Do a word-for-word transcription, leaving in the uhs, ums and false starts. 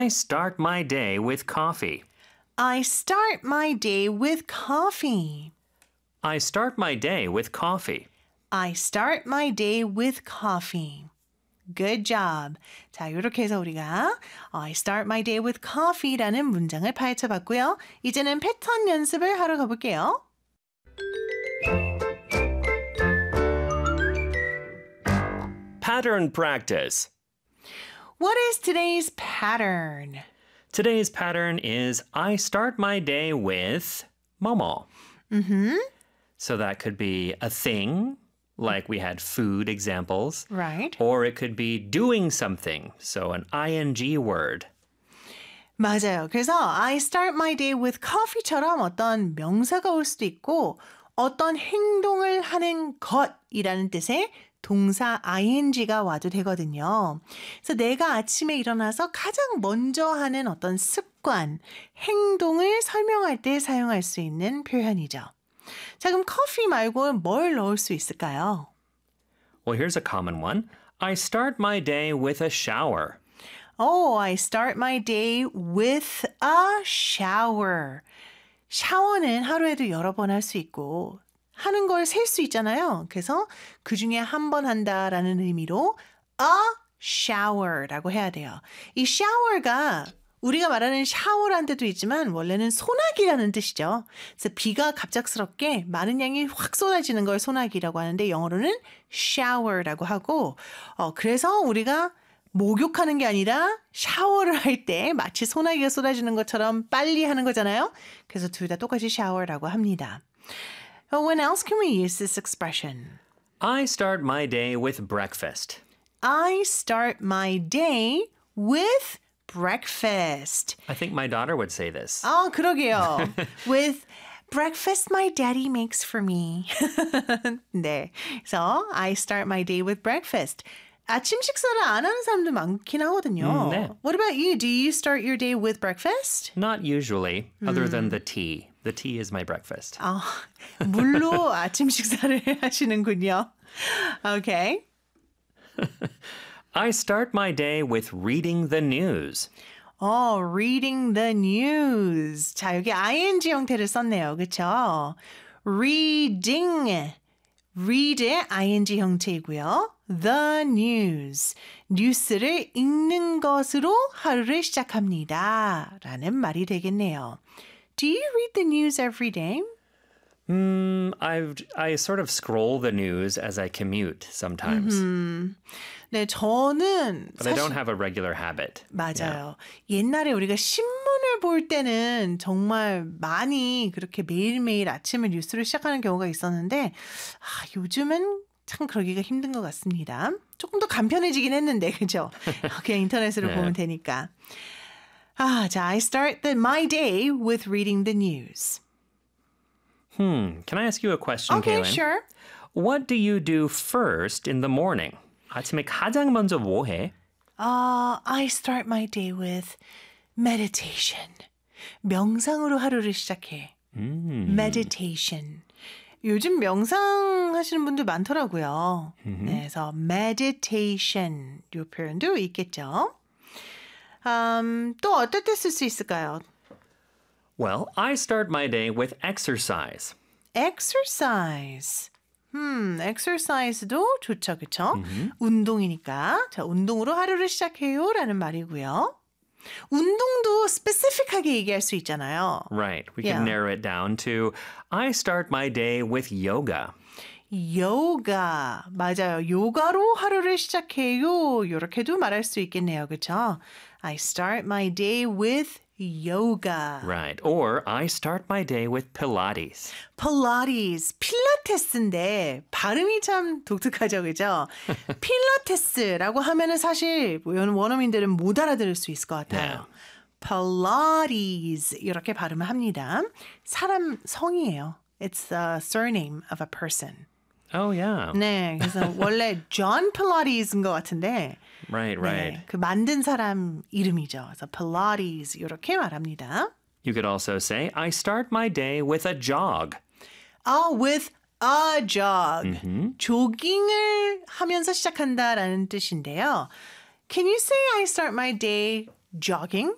I start my day with coffee. I start my day with coffee. I start my day with coffee. I start my day with coffee. Good job. 자, 이렇게 해서 우리가 I start my day with coffee라는 문장을 파헤쳐봤고요. 이제는 패턴 연습을 하러 가볼게요. Pattern practice. What is today's pattern? Today's pattern is I start my day with momo. Mm-hmm. So that could be a thing, like we had food examples. Right. Or it could be doing something, so an ing word. 맞아요. 그래서 I start my day with coffee처럼 어떤 명사가 올 수도 있고 어떤 행동을 하는 것이라는 뜻의 동사 ing가 와도 되거든요. 그래서 내가 아침에 일어나서 가장 먼저 하는 어떤 습관, 행동을 설명할 때 사용할 수 있는 표현이죠. 자, 그럼 커피 말고 뭘 넣을 수 있을까요? Well, here's a common one. I start my day with a shower. Oh, I start my day with a shower. 샤워는 하루에도 여러 번 할 수 있고 하는 걸 셀 수 있잖아요. 그래서 그 중에 한 번 한다라는 의미로 a shower라고 해야 돼요. 이 shower가 우리가 말하는 샤워라는 뜻도 있지만 원래는 소나기라는 뜻이죠. 그래서 비가 갑작스럽게 많은 양이 확 쏟아지는 걸 소나기라고 하는데 영어로는 shower라고 하고 어, 그래서 우리가 목욕하는 게 아니라 샤워를 할 때 마치 소나기가 쏟아지는 것처럼 빨리 하는 거잖아요. 그래서 둘 다 똑같이 샤워라고 합니다. When else can we use this expression? I start my day with breakfast. I start my day with breakfast. I think my daughter would say this. 아, 그러게요. With breakfast my daddy makes for me. 네. So, I start my day with breakfast. 아침 식사를 안 하는 사람도 많긴 하거든요. 음, 네. What about you? Do you start your day with breakfast? Not usually, other than the tea. The tea is my breakfast. 아, 물로 아침 식사를 하시는군요. Okay. I start my day with reading the news. 어, reading the news. 자, 여기 ing 형태를 썼네요. 그렇죠? reading. read의 ing 형태이고요. the news. 뉴스를 읽는 것으로 하루를 시작합니다. 라는 말이 되겠네요. Do you read the news every day? Mm, I've, I sort of scroll the news as I commute sometimes. 음, 네, 저는 But I don't have a regular habit. 맞아요. 옛날에 우리가 신문을 볼 때는 정말 많이 그렇게 매일매일 아침에 뉴스를 시작하는 경우가 있었는데 아, 요즘은 참 그러기가 힘든 것 같습니다. 조금 더 간편해지긴 했는데 그죠? 그냥 인터넷으로 네. 보면 되니까. 아, 자, I start the, my day with reading the news. Hmm. Can I ask you a question, Okay, Kaylin? sure. What do you do first in the morning? 아침에 가장 먼저 뭐 해? Uh, I start my day with meditation. 명상으로 하루를 시작해. 음. meditation. 요즘 명상 하시는 분들 많더라고요. 네, 그래서 meditation 이 표현도 있겠죠. 음, 또 어떨 때 쓸 수 있을까요? Well, I start my day with exercise. exercise. 음, exercise도 좋죠, 그렇죠? 운동이니까. 자, 운동으로 하루를 시작해요 라는 말이고요. 운동도 specific하게 얘기할 수 있잖아요. Right. We Yeah. can narrow it down to I start my day with yoga. 요가. 맞아요. 요가로 하루를 시작해요. 이렇게도 말할 수 있겠네요. 그렇죠? I start my day with yoga. Right. Or I start my day with Pilates. 필라테스, 필라테스인데 발음이 참 독특하죠, 그죠? 필라테스라고 하면은 사실 원어민들은 못 알아들을 수 있을 것 같아요. 필라테스 이렇게 발음을 합니다. 사람 성이에요. It's the surname of a person. Oh, yeah. 네, 그래서 원래 John Pilates인 것 같은데 Right, right. 네, 그 만든 사람 이름이죠. 그래서 Pilates 이렇게 말합니다. You could also say, I start my day with a jog. 아, with a jog. Mhm. 조깅을 하면서 시작한다라는 뜻인데요. Can you say I start my day jogging?